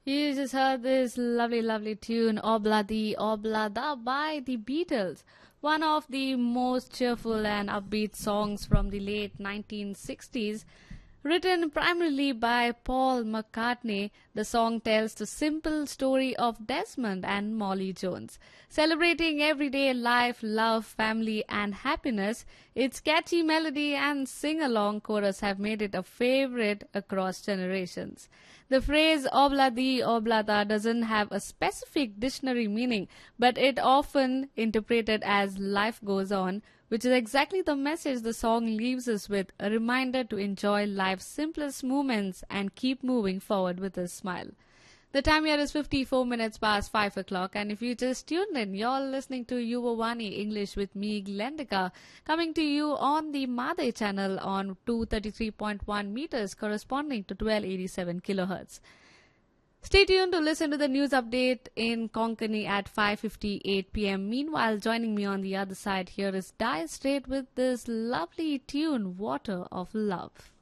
You just heard this lovely, lovely tune, Obladi Oblada by the Beatles, one of the most cheerful and upbeat songs from the late 1960s. Written primarily by Paul McCartney, the song tells the simple story of Desmond and Molly Jones. Celebrating everyday life, love, family, and happiness, its catchy melody and sing-along chorus have made it a favorite across generations. The phrase Obladi Oblada doesn't have a specific dictionary meaning, but it often interpreted as life goes on, which is exactly the message the song leaves us with, a reminder to enjoy life's simplest moments and keep moving forward with a smile. The time here is 54 minutes past 5 o'clock, and if you just tuned in, you're listening to Yuvavani English with me, Glendika, coming to you on the Made channel on 233.1 meters corresponding to 1287 kilohertz. Stay tuned to listen to the news update in Konkani at 5:58 p.m. Meanwhile, joining me on the other side here is Dire Straits with this lovely tune, Water of Love.